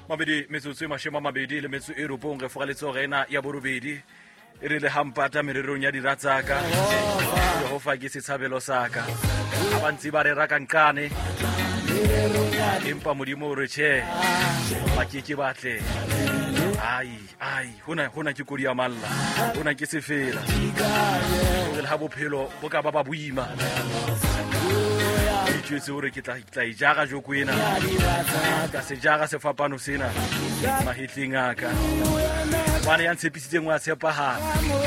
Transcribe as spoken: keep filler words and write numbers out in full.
mabedi metsotso e mashome a mabedi le metso e ropong re fogaletso rena ya borobedi e re le hampata mererong ya diratsaka Jehova ke setshabelo saka a bantsi ba re raka nkane empa modimo re che ba ke ke batle ai ai hona hona ke kodi ya malla hona ke sefela le ha bophelo bo ka ba ba boima itse hore ke tla tla ijaga jokwena ka se jaga se fapano sena mahitleng aka bana ya ntshepisitseng wa tshepahala